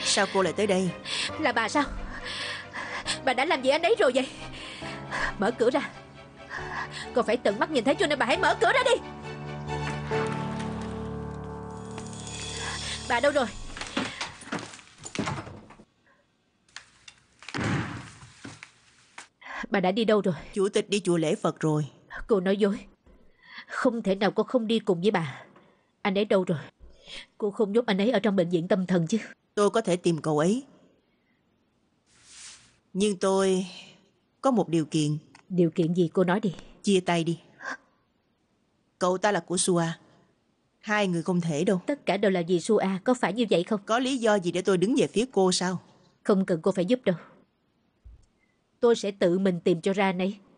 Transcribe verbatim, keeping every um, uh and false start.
Sao cô lại tới đây? Là bà sao? Bà đã làm gì anh ấy rồi vậy? Mở cửa ra. Cô phải tận mắt nhìn thấy cho nên bà hãy mở cửa ra đi. Bà đâu rồi? Bà đã đi đâu rồi? Chủ tịch đi chùa lễ Phật rồi. Cô nói dối. Không thể nào cô không đi cùng với bà. Anh ấy đâu rồi? Cô không nhốt anh ấy ở trong bệnh viện tâm thần chứ? Tôi có thể tìm cậu ấy, nhưng tôi có một điều kiện. Điều kiện gì cô nói đi. Chia tay đi. Cậu ta là của Sua. Hai người không thể đâu. Tất cả đều là vì Sua, có phải như vậy không? Có lý do gì để tôi đứng về phía cô sao? Không cần cô phải giúp đâu. Tôi sẽ tự mình tìm cho ra anh ấy.